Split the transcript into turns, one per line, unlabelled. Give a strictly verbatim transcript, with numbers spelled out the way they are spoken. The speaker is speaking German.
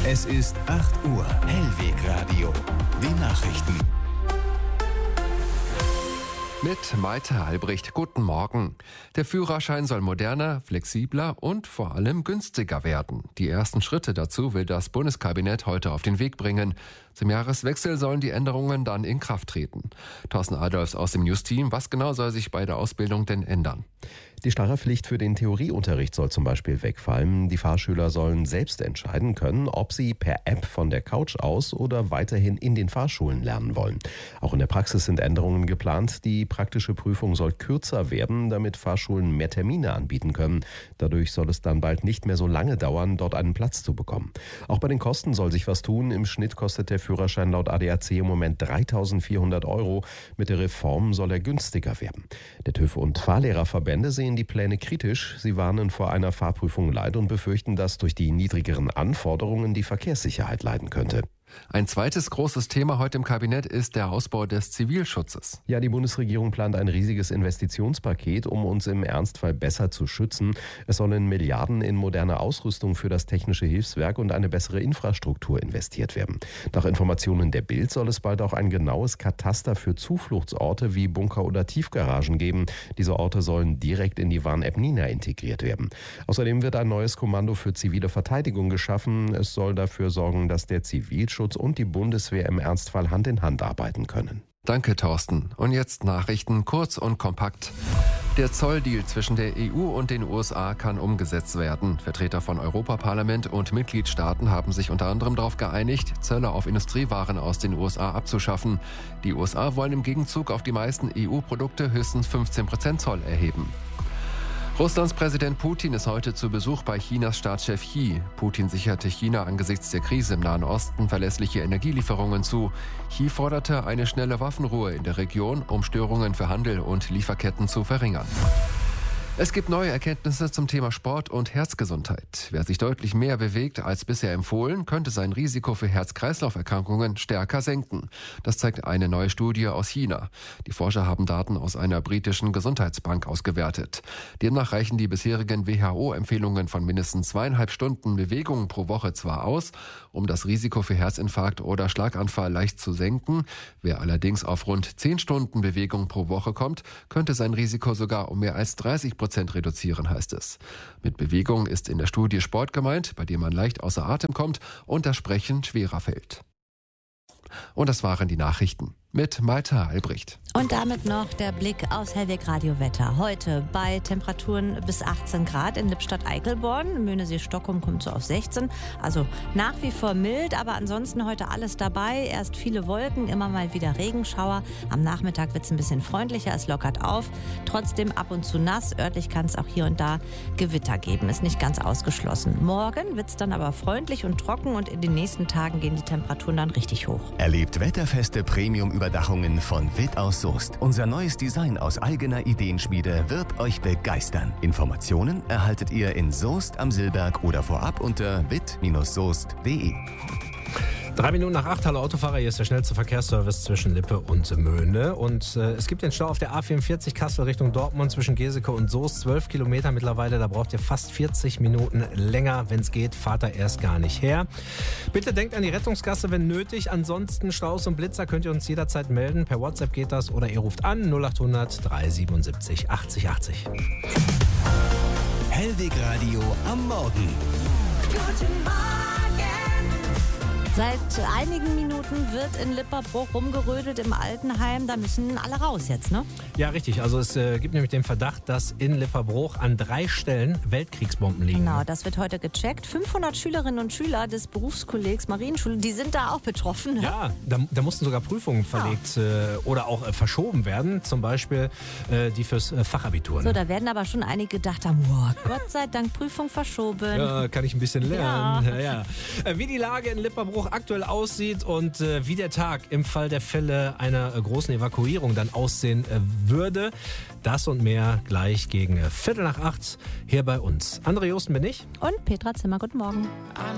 Es ist acht Uhr. Hellwegradio. Die Nachrichten.
Mit Maite Albrecht. Guten Morgen. Der Führerschein soll moderner, flexibler und vor allem günstiger werden. Die ersten Schritte dazu will das Bundeskabinett heute auf den Weg bringen. Zum Jahreswechsel sollen die Änderungen dann in Kraft treten. Thorsten Adolfs aus dem News-Team. Was genau soll sich bei der Ausbildung denn ändern?
Die starre Pflicht für den Theorieunterricht soll zum Beispiel wegfallen. Die Fahrschüler sollen selbst entscheiden können, ob sie per App von der Couch aus oder weiterhin in den Fahrschulen lernen wollen. Auch in der Praxis sind Änderungen geplant. Die praktische Prüfung soll kürzer werden, damit Fahrschulen mehr Termine anbieten können. Dadurch soll es dann bald nicht mehr so lange dauern, dort einen Platz zu bekommen. Auch bei den Kosten soll sich was tun. Im Schnitt kostet der Führerschein laut A D A C im Moment dreitausendvierhundert Euro. Mit der Reform soll er günstiger werden. Der TÜV und Fahrlehrerverbände sehen die Pläne kritisch. Sie warnen vor einer Fahrprüfung Leid und befürchten, dass durch die niedrigeren Anforderungen die Verkehrssicherheit leiden könnte.
Ein zweites großes Thema heute im Kabinett ist der Ausbau des Zivilschutzes.
Ja, die Bundesregierung plant ein riesiges Investitionspaket, um uns im Ernstfall besser zu schützen. Es sollen Milliarden in moderne Ausrüstung für das Technische Hilfswerk und eine bessere Infrastruktur investiert werden. Nach Informationen der Bild soll es bald auch ein genaues Kataster für Zufluchtsorte wie Bunker oder Tiefgaragen geben. Diese Orte sollen direkt in die Warn-App Nina integriert werden. Außerdem wird ein neues Kommando für zivile Verteidigung geschaffen. Es soll dafür sorgen, dass der Zivilschutz und die Bundeswehr im Ernstfall Hand in Hand arbeiten können.
Danke, Thorsten. Und jetzt Nachrichten kurz und kompakt. Der Zolldeal zwischen der E U und den U S A kann umgesetzt werden. Vertreter von Europaparlament und Mitgliedstaaten haben sich unter anderem darauf geeinigt, Zölle auf Industriewaren aus den U S A abzuschaffen. Die U S A wollen im Gegenzug auf die meisten E U-Produkte höchstens fünfzehn Prozent Zoll erheben. Russlands Präsident Putin ist heute zu Besuch bei Chinas Staatschef Xi. Putin sicherte China angesichts der Krise im Nahen Osten verlässliche Energielieferungen zu. Xi forderte eine schnelle Waffenruhe in der Region, um Störungen für Handel und Lieferketten zu verringern. Es gibt neue Erkenntnisse zum Thema Sport und Herzgesundheit. Wer sich deutlich mehr bewegt als bisher empfohlen, könnte sein Risiko für Herz-Kreislauf-Erkrankungen stärker senken. Das zeigt eine neue Studie aus China. Die Forscher haben Daten aus einer britischen Gesundheitsbank ausgewertet. Demnach reichen die bisherigen W H O-Empfehlungen von mindestens zweieinhalb Stunden Bewegung pro Woche zwar aus, um das Risiko für Herzinfarkt oder Schlaganfall leicht zu senken. Wer allerdings auf rund zehn Stunden Bewegung pro Woche kommt, könnte sein Risiko sogar um mehr als dreißig Prozent reduzieren, heißt es. Mit Bewegung ist in der Studie Sport gemeint, bei dem man leicht außer Atem kommt und das Sprechen schwerer fällt. Und das waren die Nachrichten mit Maite Albrecht.
Und damit noch der Blick aufs Hellwegradio-Wetter. Heute bei Temperaturen bis achtzehn Grad in Lippstadt-Eickelborn. Möhnesee-Stockholm kommt so auf sechzehn. Also nach wie vor mild, aber ansonsten heute alles dabei. Erst viele Wolken, immer mal wieder Regenschauer. Am Nachmittag wird es ein bisschen freundlicher, es lockert auf. Trotzdem ab und zu nass. Örtlich kann es auch hier und da Gewitter geben. Ist nicht ganz ausgeschlossen. Morgen wird es dann aber freundlich und trocken und in den nächsten Tagen gehen die Temperaturen dann richtig hoch.
Erlebt wetterfeste Premium-Überdachungen von Witt aus Soest. Unser neues Design aus eigener Ideenschmiede wird euch begeistern. Informationen erhaltet ihr in Soest am Silberg oder vorab unter witt soest punkt de.
Drei Minuten nach acht, hallo Autofahrer, hier ist der schnellste Verkehrsservice zwischen Lippe und Möhne. Und äh, es gibt den Stau auf der A vierundvierzig Kassel Richtung Dortmund zwischen Geseke und Soest. zwölf Kilometer mittlerweile, da braucht ihr fast vierzig Minuten länger. Wenn es geht, fahrt er erst gar nicht her. Bitte denkt an die Rettungsgasse, wenn nötig. Ansonsten Staus und Blitzer könnt ihr uns jederzeit melden. Per WhatsApp geht das oder ihr ruft an null acht hundert dreihundertsiebenundsiebzig achtzig achtzig.
Hellwegradio am Morgen.
Guten Morgen. Seit einigen Minuten wird in Lipperbruch rumgerödelt im Altenheim. Da müssen alle raus jetzt, ne?
Ja, richtig. Also es äh, gibt nämlich den Verdacht, dass in Lipperbruch an drei Stellen Weltkriegsbomben liegen.
Genau, das wird heute gecheckt. fünfhundert Schülerinnen und Schüler des Berufskollegs Marienschule, die sind da auch betroffen. Ne?
Ja, da, da mussten sogar Prüfungen verlegt äh, oder auch äh, verschoben werden. Zum Beispiel äh, die fürs äh, Fachabitur.
So, da werden aber schon einige gedacht haben, boah, Gott sei Dank Prüfung verschoben.
Ja, kann ich ein bisschen lernen.
Ja.
Ja, ja. Äh, wie die Lage in Lipperbruch aktuell aussieht und äh, wie der Tag im Fall der Fälle einer äh, großen Evakuierung dann aussehen äh, würde. Das und mehr gleich gegen äh, Viertel nach acht hier bei uns. André Josten bin ich.
Und Petra Zimmer, guten Morgen.